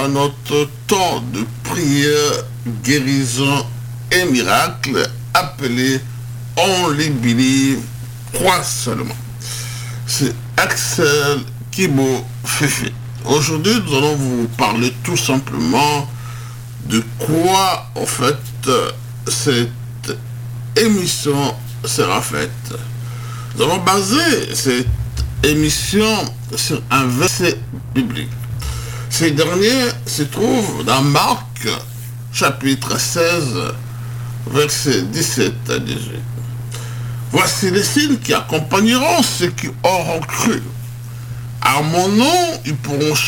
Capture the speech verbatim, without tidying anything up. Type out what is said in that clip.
à notre temps de prière, guérison et miracle appelé Only Believe, crois seulement. C'est Axel Kibo Fefe. Aujourd'hui, nous allons vous parler tout simplement de quoi, en fait, cette émission sera faite. Nous allons baser cette émission sur un verset biblique. Ces derniers se trouvent dans Marc, chapitre seize, versets dix-sept à dix-huit. Voici les signes qui accompagneront ceux qui auront cru. À mon nom, ils pourront